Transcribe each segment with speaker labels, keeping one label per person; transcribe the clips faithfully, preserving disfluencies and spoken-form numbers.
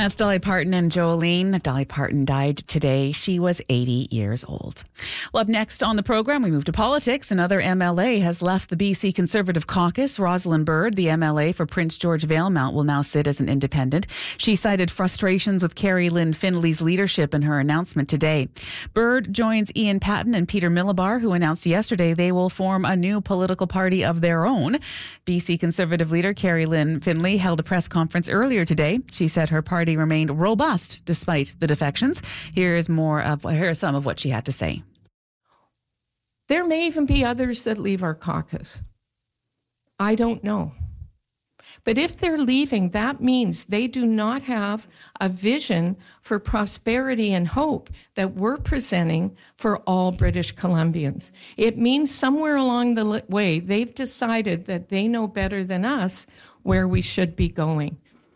Speaker 1: That's Dolly Parton and Jolene. Dolly Parton died today. She was eighty years old. Well, up next on the program, we move to politics. Another M L A has left the B C Conservative Caucus. Rosalind Bird, the M L A for Prince George Valemount, will now sit as an independent. She cited frustrations with Carrie Lynn Findlay's leadership in her announcement today. Bird joins Ian Patten and Peter Millibar, who announced yesterday they will form a new political party of their own. B C Conservative leader Carrie Lynn Findlay held a press conference earlier today. She said her party remained robust despite the defections. Here's more of here's some of what she had to say.
Speaker 2: There may even be others that leave our caucus. I don't know. But if they're leaving, that means they do not have a vision for prosperity and hope that we're presenting for all British Columbians. It means somewhere along the way, they've decided that they know better than us where we should be going.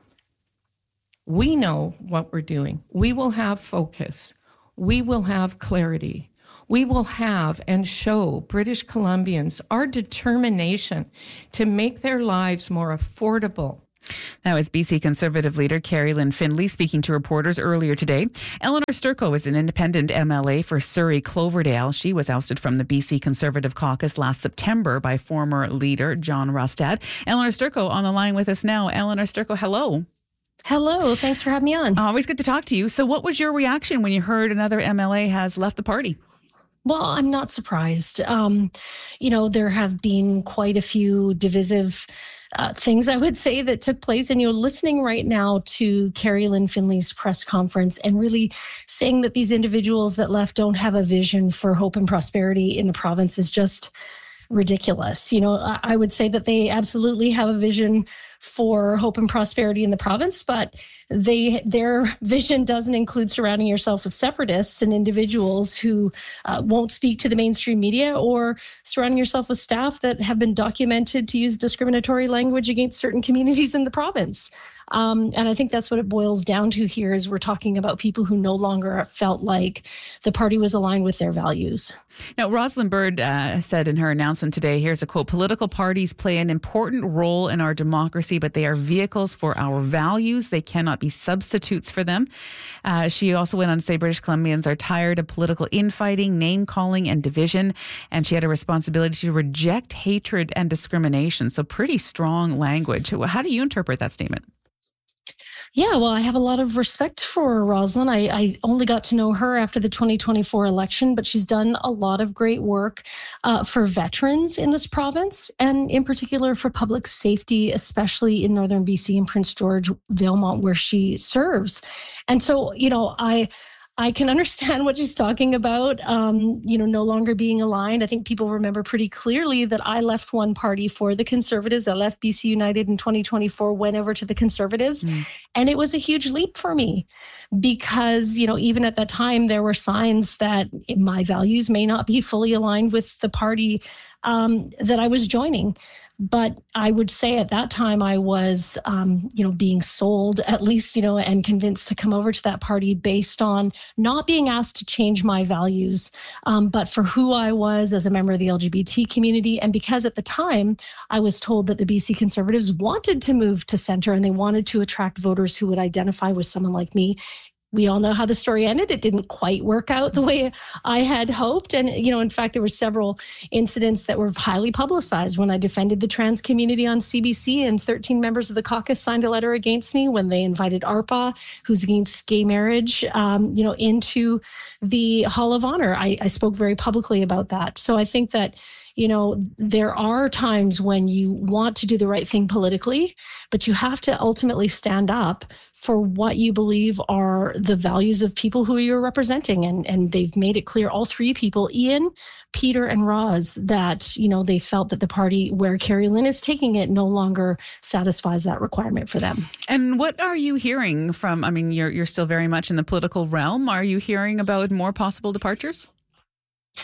Speaker 2: We know what we're doing. We will have focus. We will have clarity. We will have and show British Columbians our determination to make their lives more affordable.
Speaker 1: That was B C Conservative leader Carrie Lynn Findlay speaking to reporters earlier today. Eleanor Sturco is an independent M L A for Surrey Cloverdale. She was ousted from the B C Conservative Caucus last September by former leader John Rustad. Eleanor Sturco on the line with us now. Eleanor Sturco, hello.
Speaker 3: Hello, thanks for having me on.
Speaker 1: Always good to talk to you. So what was your reaction when you heard another M L A has left the party?
Speaker 3: Well, I'm not surprised. Um, you know, there have been quite a few divisive uh, things, I would say, that took place. And you're listening right now to Carrie Lynn Findlay's press conference and really saying that these individuals that left don't have a vision for hope and prosperity in the province is just ridiculous. You know, I would say that they absolutely have a vision for hope and prosperity in the province, but they their vision doesn't include surrounding yourself with separatists and individuals who uh, won't speak to the mainstream media, or surrounding yourself with staff that have been documented to use discriminatory language against certain communities in the province. Um, and I think that's what it boils down to here is we're talking about people who no longer felt like the party was aligned with their values.
Speaker 1: Now, Rosalind Bird uh, said in her announcement today, here's a quote, "Political parties play an important role in our democracy, but they are vehicles for our values. They cannot be substitutes for them." Uh, she also went on to say British Columbians are tired of political infighting, name-calling, and division, and she had a responsibility to reject hatred and discrimination. So pretty strong language. How do you interpret that statement?
Speaker 3: Yeah, well, I have a lot of respect for Rosalind. I, I only got to know her after the twenty twenty-four election, but she's done a lot of great work uh, for veterans in this province, and in particular for public safety, especially in northern B C and Prince George, Valemount, where she serves. And so, you know, I... I can understand what she's talking about, um, you know, no longer being aligned. I think people remember pretty clearly that I left one party for the Conservatives. I left B C United in twenty twenty-four, went over to the Conservatives. Mm. And it was a huge leap for me because, you know, even at that time, there were signs that my values may not be fully aligned with the party um, that I was joining. But I would say at that time I was, um, you know, being sold at least, you know, and convinced to come over to that party based on not being asked to change my values, um, but for who I was as a member of the L G B T community. And because at the time I was told that the B C Conservatives wanted to move to centre and they wanted to attract voters who would identify with someone like me. We all know how the story ended. It didn't quite work out the way I had hoped. And, you know, in fact, there were several incidents that were highly publicized when I defended the trans community on C B C, and thirteen members of the caucus signed a letter against me when they invited A R P A, who's against gay marriage, um, you know, into the Hall of Honor. I, I spoke very publicly about that. So I think that, you know, there are times when you want to do the right thing politically, but you have to ultimately stand up for what you believe are the values of people who you're representing. And, and they've made it clear, all three people, Ian, Peter, and Roz, that, you know, they felt that the party where Carrie Lynn is taking it no longer satisfies that requirement for them.
Speaker 1: And what are you hearing from, I mean, you're you're still very much in the political realm. Are you hearing about more possible departures?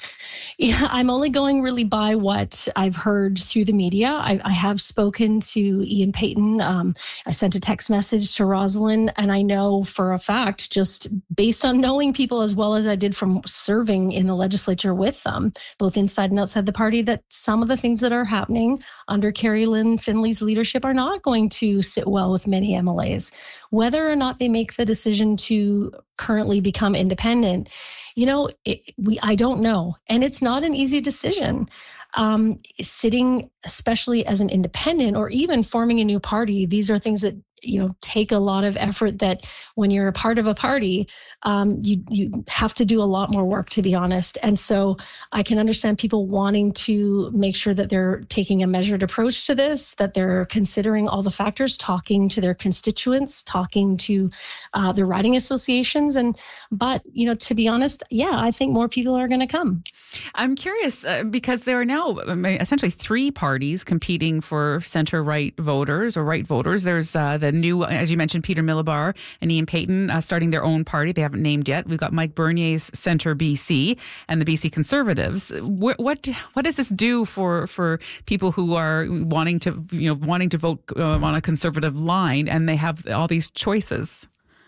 Speaker 3: Yeah, I'm only going really by what I've heard through the media. I, I have spoken to Ian Payton. Um, I sent a text message to Rosalind, and I know for a fact, just based on knowing people as well as I did from serving in the legislature with them, both inside and outside the party, that some of the things that are happening under Carrie Lynn Finley's leadership are not going to sit well with many M L As. Whether or not they make the decision to currently become independent, you know, it, we I don't know. And it's not an easy decision. Um, sitting, especially as an independent or even forming a new party, these are things that, you know, take a lot of effort that when you're a part of a party, um, you you have to do a lot more work, to be honest. And so I can understand people wanting to make sure that they're taking a measured approach to this, that they're considering all the factors, talking to their constituents, talking to uh, their riding associations. And but, you know, to be honest, yeah, I think more people are going to come.
Speaker 1: I'm curious uh, because there are now essentially three parties competing for center-right voters or right voters. There's uh, the new, as you mentioned, Peter Millibar and Ian Payton uh, starting their own party. They haven't named yet. We've got Mike Bernier's Centre B C and the B C Conservatives. What what, what does this do for for people who are wanting to you know wanting to vote uh, on a conservative line and they have all these choices?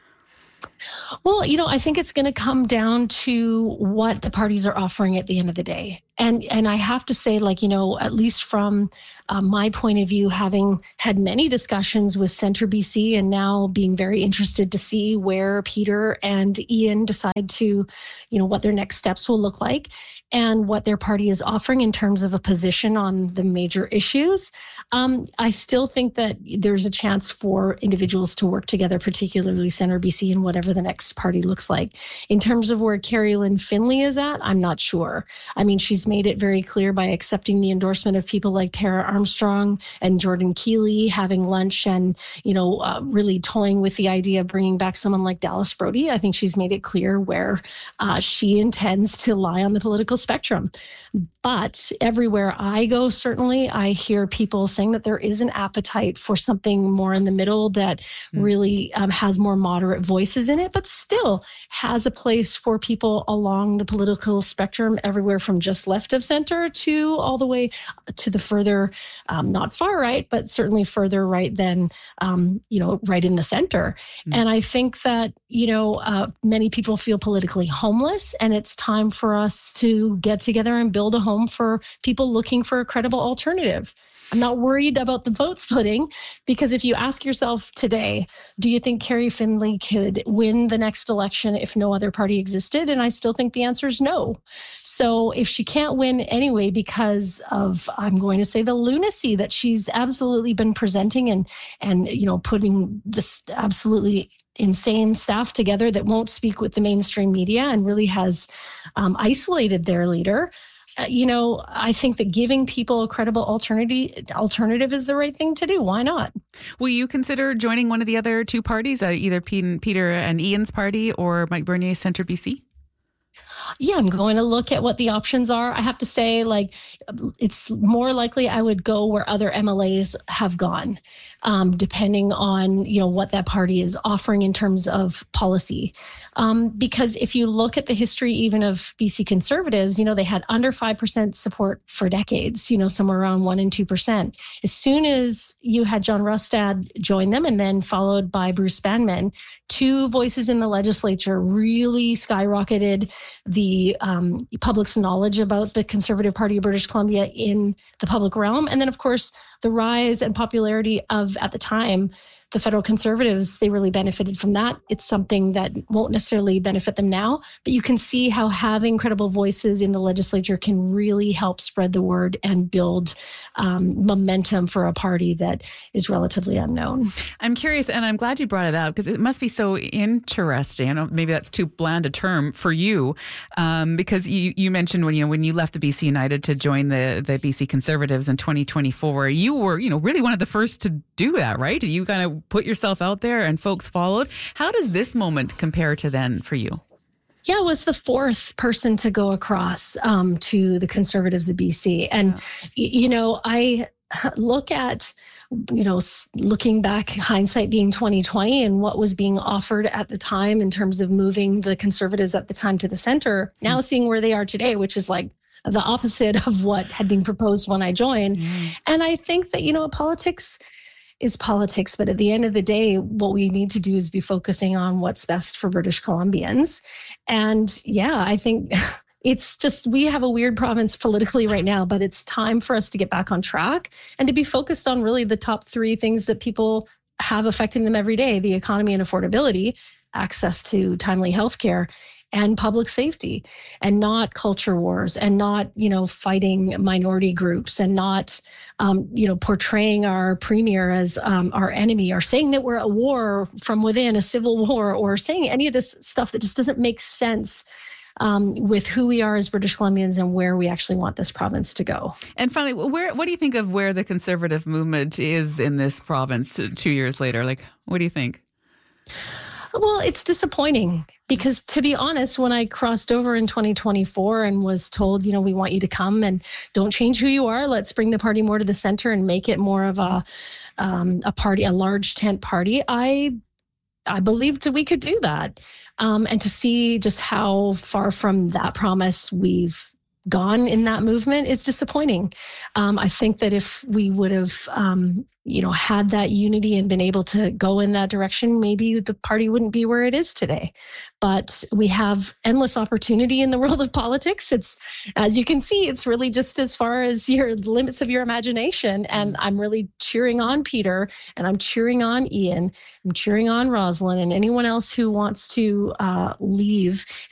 Speaker 3: Well, you know, I think it's going to come down to what the parties are offering at the end of the day. And and I have to say, like, you know, at least from uh, my point of view, having had many discussions with Centre B C and now being very interested to see where Peter and Ian decide to, you know, what their next steps will look like and what their party is offering in terms of a position on the major issues. Um, I still think that there's a chance for individuals to work together, particularly Centre B C and whatever the next party looks like. In terms of where Carrie Lynn Finley is at, I'm not sure. I mean, she's made it very clear by accepting the endorsement of people like Tara Armstrong and Jordan Keeley, having lunch and, you know, uh, really toying with the idea of bringing back someone like Dallas Brody. I think she's made it clear where uh, she intends to lie on the political spectrum. But everywhere I go, certainly, I hear people saying that there is an appetite for something more in the middle that mm. really um, has more moderate voices in it, but still has a place for people along the political spectrum, everywhere from just left of center to all the way to the further, um, not far right, but certainly further right than, um, you know, right in the center. Mm. And I think that, you know, uh, many people feel politically homeless, and it's time for us to get together and build a home for people looking for a credible alternative. I'm not worried about the vote splitting, because if you ask yourself today, do you think Carrie Finley could win the next election if no other party existed? And I still think the answer is no. So if she can't win anyway because of, I'm going to say, the lunacy that she's absolutely been presenting and, and you know, putting this absolutely insane staff together that won't speak with the mainstream media and really has um, isolated their leader, Uh, you know, I think that giving people a credible alternative alternative is the right thing to do. Why not?
Speaker 1: Will you consider joining one of the other two parties, uh, either Peter and Ian's party or Mike Bernier's Centre B C?
Speaker 3: Yeah, I'm going to look at what the options are. I have to say, like, it's more likely I would go where other M L As have gone, um, depending on, you know, what that party is offering in terms of policy. Um, because if you look at the history even of B C Conservatives, you know, they had under five percent support for decades, you know, somewhere around one and two percent. As soon as you had John Rustad join them and then followed by Bruce Banman, two voices in the legislature really skyrocketed the um, public's knowledge about the Conservative Party of British Columbia in the public realm. And then, of course, the rise and popularity of, at the time, the federal Conservatives, they really benefited from that. It's something that won't necessarily benefit them now, but you can see how having credible voices in the legislature can really help spread the word and build um, momentum for a party that is relatively unknown. I'm
Speaker 1: curious, and I'm glad you brought it up, because it must be so interesting. I don't know, maybe that's too bland a term for you, um, because you, you mentioned when you know when you left the B C United to join the the B C Conservatives in twenty twenty-four, you were you know really one of the first to do that, right? You kind of put yourself out there and folks followed. How does this moment compare to then for you?
Speaker 3: Yeah, I was the fourth person to go across um, to the Conservatives of B C. And, yeah. you know, I look at, you know, looking back, hindsight being twenty twenty, and what was being offered at the time in terms of moving the Conservatives at the time to the center, now mm-hmm. seeing where they are today, which is like the opposite of what had been proposed when I joined. Mm. And I think that, you know, politics is politics, but at the end of the day, what we need to do is be focusing on what's best for British Columbians. And yeah, I think it's just, we have a weird province politically right now, but it's time for us to get back on track and to be focused on really the top three things that people have affecting them every day: the economy and affordability, access to timely healthcare, and public safety, and not culture wars, and not, you know, fighting minority groups, and not, um, you know, portraying our premier as um, our enemy, or saying that we're at war from within, a civil war, or saying any of this stuff that just doesn't make sense um, with who we are as British Columbians and where we actually want this province to go.
Speaker 1: And finally, where what do you think of where the Conservative movement is in this province two years later? Like, what do you think?
Speaker 3: Well, it's disappointing because, to be honest, when I crossed over in twenty twenty-four and was told, you know, we want you to come and don't change who you are, let's bring the party more to the center and make it more of a um, a party, a large tent party, I I believed we could do that. Um, and to see just how far from that promise we've gone in that movement is disappointing. Um, I think that if we would have, um, you know, had that unity and been able to go in that direction, maybe the party wouldn't be where it is today. But we have endless opportunity in the world of politics. It's, as you can see, it's really just as far as your the limits of your imagination. And I'm really cheering on Peter, and I'm cheering on Ian, I'm cheering on Rosalind, and anyone else who wants to uh, leave